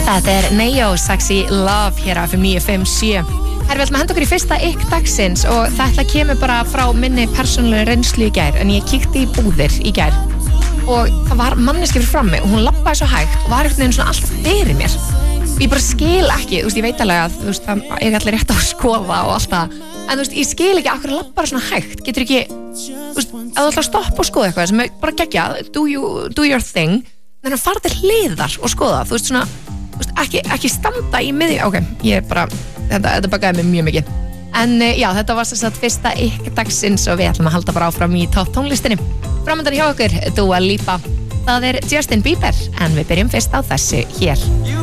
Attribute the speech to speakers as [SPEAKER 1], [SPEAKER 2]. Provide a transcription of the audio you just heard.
[SPEAKER 1] Þetta Neo, Sexy Love hér af 957. Við ætlum að henda okkur í fyrsta ykk dagsins og þetta kemur bara frá minni persónulega reynslu í gær, en ég kíkti í búðir í gær og það var manneski fyrir frammi og hún labbaði svo hægt og var einhvern veginn svona alltaf fyrir mér. Ég bara skil ekki, þú veist, ég veit alveg að það er allir rétt á að skoða og allt það, en þú veist, ég skil ekki af hverju labbar svona hægt. Getur ekki, þú veist, ef þú ætlar að stoppa og skoða eitthvað sem er bara geggjað, do your thing, þannig að fara til hliðar og skoða, þú veist, svona, þú veist, ekki standa í miðju. Ok, ég bara, þetta bakaði mig mjög mikið. En já, þetta var sem sagt fyrsta ykk dagsins og við ætlum að halda bara áfram í topp tónlistinni. Framöndan hjá okkur, Dua Lipa. Það Justin Bieber, en við byrjum fyrst á þessu hér.